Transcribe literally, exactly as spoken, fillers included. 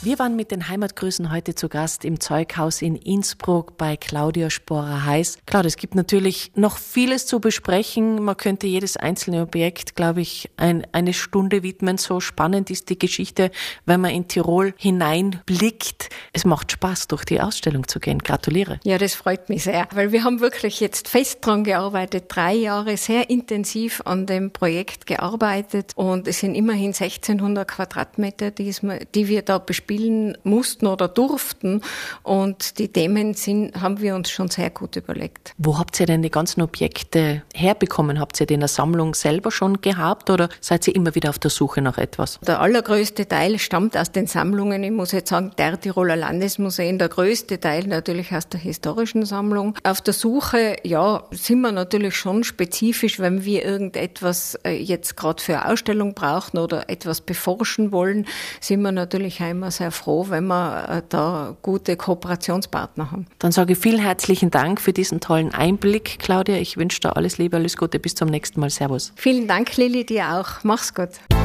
Wir waren mit den Heimatgrüßen heute zu Gast im Zeughaus in Innsbruck bei Claudia Sporer-Heiß. Claudia, es gibt natürlich noch vieles zu besprechen. Man könnte jedes einzelne Objekt, glaube ich, ein, eine Stunde widmen. So spannend ist die Geschichte, wenn man in Tirol hineinblickt. Es macht Spaß, durch die Ausstellung zu gehen. Gratuliere. Ja, das freut mich sehr, weil wir haben wirklich jetzt fest dran gearbeitet, drei Jahre sehr intensiv an dem Projekt gearbeitet und es sind immerhin sechzehnhundert Quadratmeter, die, es, die wir da bespielen mussten oder durften und die Themen sind, haben wir uns schon sehr gut überlegt. Wo habt ihr denn die ganzen Objekte herbekommen? Habt ihr die in der Sammlung selber schon gehabt oder seid ihr immer wieder auf der Suche nach etwas? Der allergrößte Teil stammt aus den Sammlungen, ich muss jetzt sagen, der Tiroler Landesmuseen, der größte Teil natürlich aus der historischen Sammlung. Auf der Suche, ja, sind wir natürlich schon spezifisch, wenn wir irgendetwas jetzt gerade für eine Ausstellung brauchen oder etwas beforschen wollen, sind wir natürlich auch immer sehr froh, wenn wir da gute Kooperationspartner haben. Dann sage ich vielen herzlichen Dank für diesen tollen Einblick, Claudia. Ich wünsche dir alles Liebe, alles Gute. Bis zum nächsten Mal. Servus. Vielen Dank, Lilli, dir auch. Mach's gut.